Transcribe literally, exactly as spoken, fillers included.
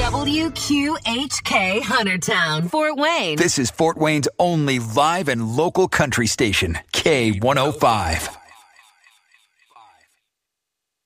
W Q H K Huntertown, Fort Wayne. This is Fort Wayne's only live and local country station, K one oh five.